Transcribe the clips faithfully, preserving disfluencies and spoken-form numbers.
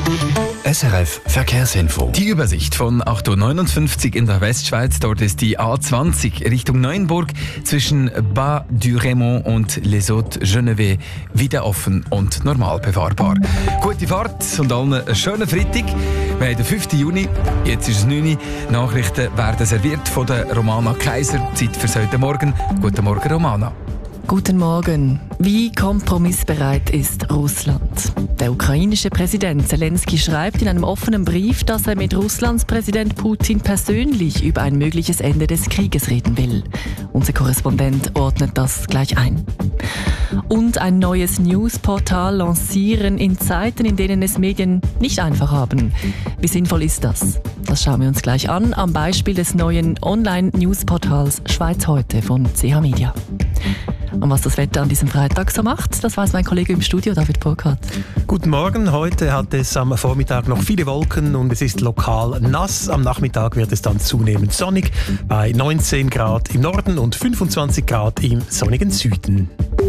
S R F Verkehrsinfo. Die Übersicht von acht Uhr neunundfünfzig in der Westschweiz. Dort ist die A zwanzig Richtung Neuenburg zwischen Bas du Raymond und Les Hauts-Geneveys wieder offen und normal befahrbar. Gute Fahrt und allen einen schönen Freitag. Wir haben den fünften Juni, jetzt ist es neun Uhr. Nachrichten werden serviert von der Romana Kaiser. Zeit für heute Morgen. Guten Morgen, Romana. Guten Morgen. Wie kompromissbereit ist Russland? Der ukrainische Präsident Zelensky schreibt in einem offenen Brief, dass er mit Russlands Präsident Putin persönlich über ein mögliches Ende des Krieges reden will. Unser Korrespondent ordnet das gleich ein. Und ein neues Newsportal lancieren in Zeiten, in denen es Medien nicht einfach haben. Wie sinnvoll ist das? Das schauen wir uns gleich an, am Beispiel des neuen Online-Newsportals Schweiz heute von C H Media. Und was das Wetter an diesem Freitag so macht, das weiß mein Kollege im Studio, David Burkhardt. Guten Morgen. Heute hat es am Vormittag noch viele Wolken und es ist lokal nass. Am Nachmittag wird es dann zunehmend sonnig bei neunzehn Grad im Norden und fünfundzwanzig Grad im sonnigen Süden.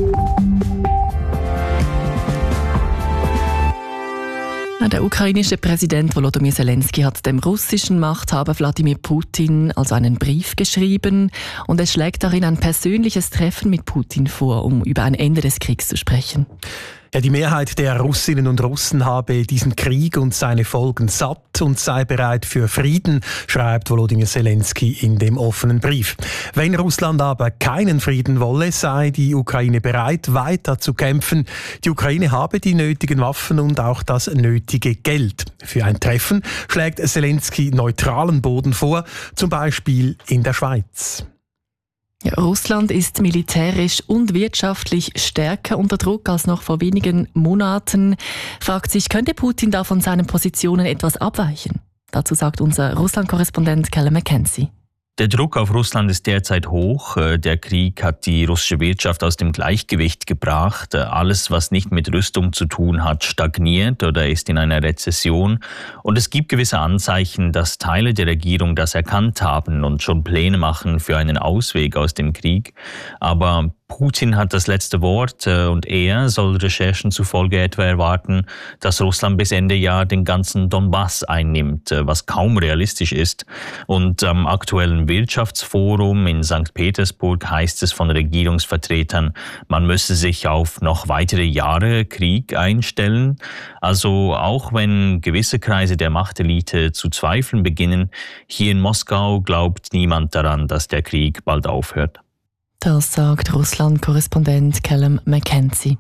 Der ukrainische Präsident Volodymyr Zelensky hat dem russischen Machthaber Wladimir Putin also einen Brief geschrieben und es schlägt darin ein persönliches Treffen mit Putin vor, um über ein Ende des Kriegs zu sprechen. Ja, die Mehrheit der Russinnen und Russen habe diesen Krieg und seine Folgen satt und sei bereit für Frieden, schreibt Volodymyr Zelensky in dem offenen Brief. Wenn Russland aber keinen Frieden wolle, sei die Ukraine bereit, weiter zu kämpfen. Die Ukraine habe die nötigen Waffen und auch das nötige Geld. Für ein Treffen schlägt Zelensky neutralen Boden vor, zum Beispiel in der Schweiz. Ja, Russland ist militärisch und wirtschaftlich stärker unter Druck als noch vor wenigen Monaten. Fragt sich, könnte Putin da von seinen Positionen etwas abweichen? Dazu sagt unser Russland-Korrespondent Callum McKenzie. Der Druck auf Russland ist derzeit hoch. Der Krieg hat die russische Wirtschaft aus dem Gleichgewicht gebracht. Alles, was nicht mit Rüstung zu tun hat, stagniert oder ist in einer Rezession. Und es gibt gewisse Anzeichen, dass Teile der Regierung das erkannt haben und schon Pläne machen für einen Ausweg aus dem Krieg. Aber Putin hat das letzte Wort und er soll Recherchen zufolge etwa erwarten, dass Russland bis Ende Jahr den ganzen Donbass einnimmt, was kaum realistisch ist. Und am aktuellen Wirtschaftsforum in Sankt Petersburg heißt es von Regierungsvertretern, man müsse sich auf noch weitere Jahre Krieg einstellen. Also auch wenn gewisse Kreise der Machtelite zu zweifeln beginnen, hier in Moskau glaubt niemand daran, dass der Krieg bald aufhört. Das sagt Russland-Korrespondent Callum McKenzie.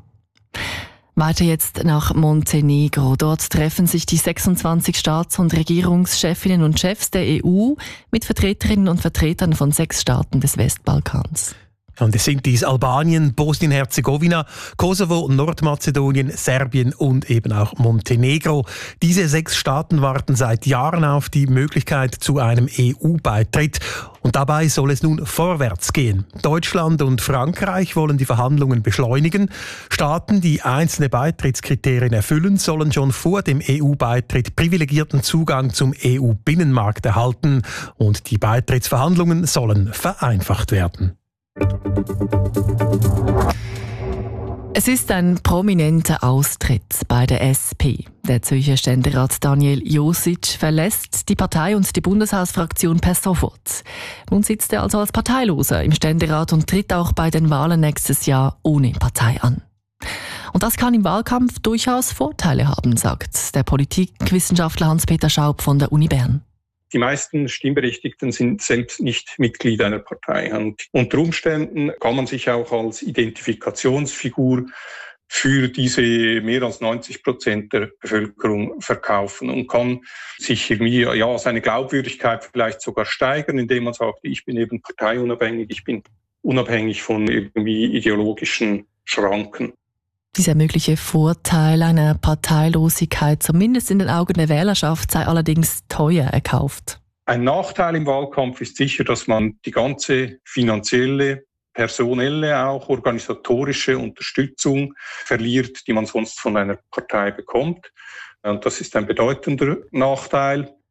Weiter jetzt nach Montenegro. Dort treffen sich die sechsundzwanzig Staats- und Regierungschefinnen und Chefs der E U mit Vertreterinnen und Vertretern von sechs Staaten des Westbalkans. Und es sind dies Albanien, Bosnien-Herzegowina, Kosovo, Nordmazedonien, Serbien und eben auch Montenegro. Diese sechs Staaten warten seit Jahren auf die Möglichkeit zu einem E U-Beitritt. Und dabei soll es nun vorwärts gehen. Deutschland und Frankreich wollen die Verhandlungen beschleunigen. Staaten, die einzelne Beitrittskriterien erfüllen, sollen schon vor dem E U-Beitritt privilegierten Zugang zum E U-Binnenmarkt erhalten. Und die Beitrittsverhandlungen sollen vereinfacht werden. Es ist ein prominenter Austritt bei der S P. Der Zürcher Ständerat Daniel Josic verlässt die Partei und die Bundeshausfraktion per sofort. Nun sitzt er also als Parteiloser im Ständerat und tritt auch bei den Wahlen nächstes Jahr ohne Partei an. Und das kann im Wahlkampf durchaus Vorteile haben, sagt der Politikwissenschaftler Hans-Peter Schaub von der Uni Bern. Die meisten Stimmberechtigten sind selbst nicht Mitglied einer Partei. Und unter Umständen kann man sich auch als Identifikationsfigur für diese mehr als neunzig Prozent der Bevölkerung verkaufen und kann sich irgendwie, ja, seine Glaubwürdigkeit vielleicht sogar steigern, indem man sagt, ich bin eben parteiunabhängig, ich bin unabhängig von irgendwie ideologischen Schranken. Dieser mögliche Vorteil einer Parteilosigkeit, zumindest in den Augen der Wählerschaft, sei allerdings teuer erkauft. Ein Nachteil im Wahlkampf ist sicher, dass man die ganze finanzielle, personelle, auch organisatorische Unterstützung verliert, die man sonst von einer Partei bekommt. Und das ist ein bedeutender Nachteil.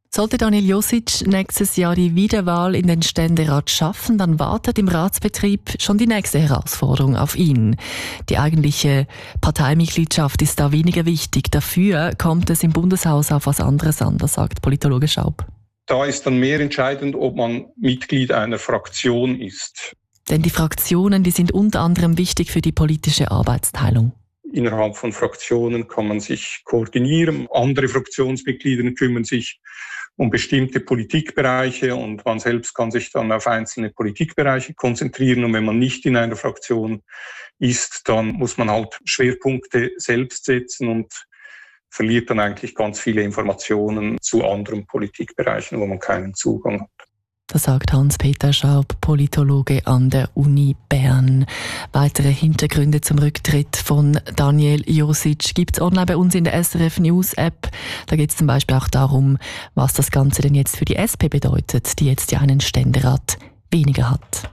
Sollte Daniel Josic nächstes Jahr die Wiederwahl in den Ständerat schaffen, dann wartet im Ratsbetrieb schon die nächste Herausforderung auf ihn. Die eigentliche Parteimitgliedschaft ist da weniger wichtig. Dafür kommt es im Bundeshaus auf was anderes an, das sagt Politologe Schaub. Da ist dann mehr entscheidend, ob man Mitglied einer Fraktion ist. Denn die Fraktionen, die sind unter anderem wichtig für die politische Arbeitsteilung. Innerhalb von Fraktionen kann man sich koordinieren. Andere Fraktionsmitglieder kümmern sich um bestimmte Politikbereiche und man selbst kann sich dann auf einzelne Politikbereiche konzentrieren. Und wenn man nicht in einer Fraktion ist, dann muss man halt Schwerpunkte selbst setzen und verliert dann eigentlich ganz viele Informationen zu anderen Politikbereichen, wo man keinen Zugang hat. Das sagt Hans-Peter Schaub, Politologe an der Uni Bern. Weitere Hintergründe zum Rücktritt von Daniel Josic gibt es online bei uns in der S R F News App. Da geht es zum Beispiel auch darum, was das Ganze denn jetzt für die S P bedeutet, die jetzt ja einen Ständerat weniger hat.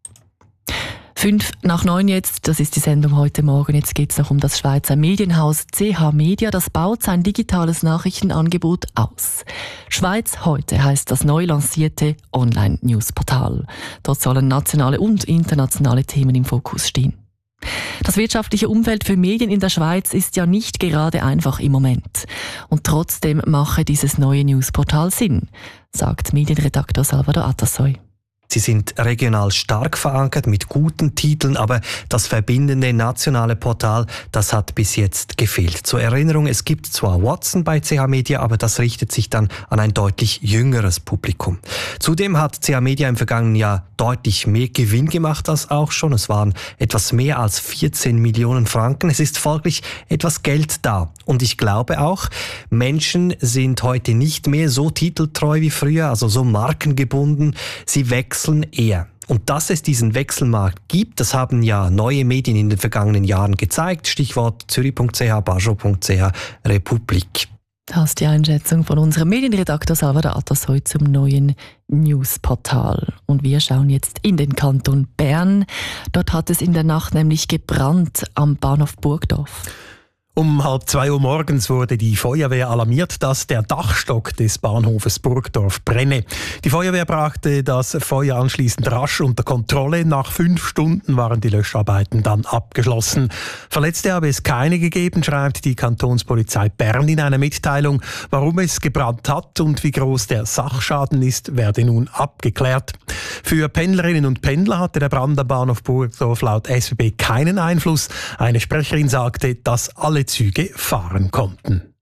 Fünf nach neun jetzt, das ist die Sendung heute Morgen. Jetzt geht es noch um das Schweizer Medienhaus C H Media. Das baut sein digitales Nachrichtenangebot aus. Schweiz heute heißt das neu lancierte Online-Newsportal. Dort sollen nationale und internationale Themen im Fokus stehen. Das wirtschaftliche Umfeld für Medien in der Schweiz ist ja nicht gerade einfach im Moment. Und trotzdem mache dieses neue Newsportal Sinn, sagt Medienredaktor Salvador Atassoy. Sie sind regional stark verankert mit guten Titeln, aber das verbindende nationale Portal, das hat bis jetzt gefehlt. Zur Erinnerung, es gibt zwar Watson bei C H Media, aber das richtet sich dann an ein deutlich jüngeres Publikum. Zudem hat C H Media im vergangenen Jahr deutlich mehr Gewinn gemacht als auch schon. Es waren etwas mehr als vierzehn Millionen Franken. Es ist folglich etwas Geld da. Und ich glaube auch, Menschen sind heute nicht mehr so titeltreu wie früher, also so markengebunden. Sie wechseln eher. Und dass es diesen Wechselmarkt gibt, das haben ja neue Medien in den vergangenen Jahren gezeigt. Stichwort Zürich punkt c h, Basel punkt c h, Republik. Das ist die Einschätzung von unserem Medienredakteur Salvador Atassoy zum neuen Newsportal. Und wir schauen jetzt in den Kanton Bern. Dort hat es in der Nacht nämlich gebrannt am Bahnhof Burgdorf. Um halb zwei Uhr morgens wurde die Feuerwehr alarmiert, dass der Dachstock des Bahnhofes Burgdorf brenne. Die Feuerwehr brachte das Feuer anschließend rasch unter Kontrolle. Nach fünf Stunden waren die Löscharbeiten dann abgeschlossen. Verletzte habe es keine gegeben, schreibt die Kantonspolizei Bern in einer Mitteilung. Warum es gebrannt hat und wie groß der Sachschaden ist, werde nun abgeklärt. Für Pendlerinnen und Pendler hatte der Brand am Bahnhof Burgdorf laut S B B keinen Einfluss. Eine Sprecherin sagte, dass alle Züge fahren konnten.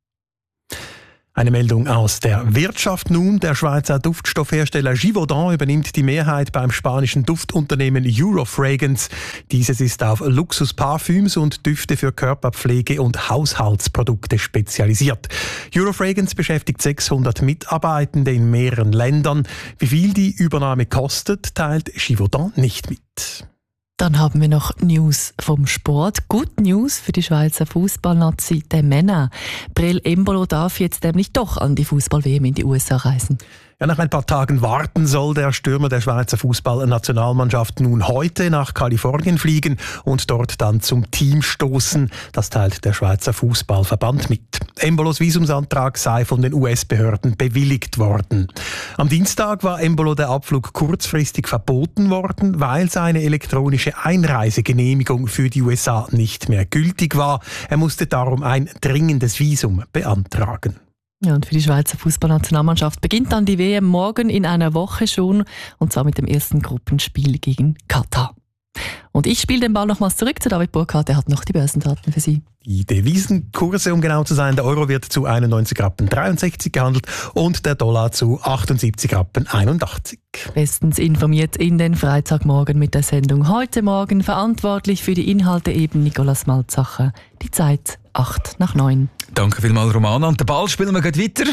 Eine Meldung aus der Wirtschaft nun. Der Schweizer Duftstoffhersteller Givaudan übernimmt die Mehrheit beim spanischen Duftunternehmen Eurofragrance. Dieses ist auf Luxusparfüms und Düfte für Körperpflege und Haushaltsprodukte spezialisiert. Eurofragrance beschäftigt sechshundert Mitarbeitende in mehreren Ländern. Wie viel die Übernahme kostet, teilt Givaudan nicht mit. Dann haben wir noch News vom Sport. Good News für die Schweizer Fußballnazi der Männer. Breel Embolo darf jetzt nämlich doch an die Fußball-W M in die U S A reisen. Ja, nach ein paar Tagen warten soll der Stürmer der Schweizer Fußballnationalmannschaft nun heute nach Kalifornien fliegen und dort dann zum Team stoßen. Das teilt der Schweizer Fußballverband mit. Embolos Visumsantrag sei von den U S-Behörden bewilligt worden. Am Dienstag war Embolo der Abflug kurzfristig verboten worden, weil seine elektronische Einreisegenehmigung für die U S A nicht mehr gültig war. Er musste darum ein dringendes Visum beantragen. Ja, und für die Schweizer Fußballnationalmannschaft beginnt dann die W M morgen in einer Woche schon, und zwar mit dem ersten Gruppenspiel gegen Katar. Und ich spiele den Ball nochmals zurück zu David Burkhardt, der hat noch die Börsendaten für Sie. Die Devisenkurse, um genau zu sein, der Euro wird zu einundneunzig Rappen dreiundsechzig gehandelt und der Dollar zu achtundsiebzig Rappen einundachtzig. Bestens informiert in den Freitagmorgen mit der Sendung heute Morgen. Verantwortlich für die Inhalte eben Nicolas Malzacher. Die Zeit acht nach neun. Danke vielmals, Romana. Und den Ball spielen wir gleich weiter.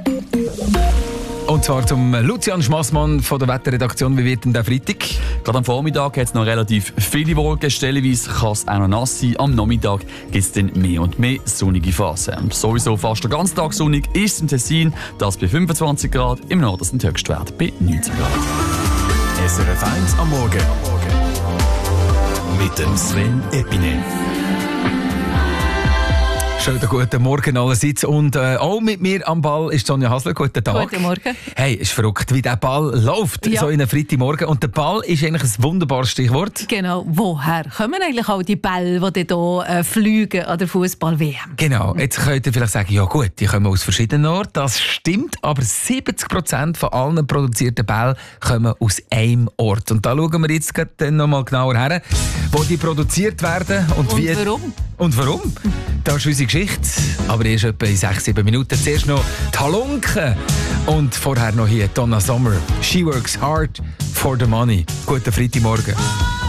Und zwar zum Lucian Schmassmann von der Wetterredaktion. Wie wird denn der Freitag? Gerade am Vormittag hat es noch relativ viele Wolken. Stellenweise kann es auch noch nass sein. Am Nachmittag gibt es dann mehr und mehr sonnige Phasen. Sowieso fast den ganzen Tag sonnig ist es im Tessin. Das bei fünfundzwanzig Grad. Im Norden sind die Höchstwerte bei neunzehn Grad. S R F eins am Morgen. Mit dem Sven Epine. Schönen guten Morgen allerseits. Und äh, auch mit mir am Ball ist Sonja Hasler. Guten Tag. Guten Morgen. Hey, ist verrückt, wie der Ball läuft, Ja. so in einem Freitagmorgen. Und der Ball ist eigentlich ein wunderbares Stichwort. Genau, woher kommen eigentlich all die Bälle, die hier äh, fliegen an der Fußball-W M? Genau, jetzt könnt ihr vielleicht sagen, ja gut, die kommen aus verschiedenen Orten. Das stimmt, aber siebzig Prozent von allen produzierten Bällen kommen aus einem Ort. Und da schauen wir jetzt dann noch mal genauer her, wo die produziert werden und, Und wie. warum? Und warum? Das ist unsere Geschichte. Aber erst etwa in sechs, sieben Minuten. Zuerst noch die Halunken. Und vorher noch hier Donna Summer. She works hard for the money. Guten Freitagmorgen.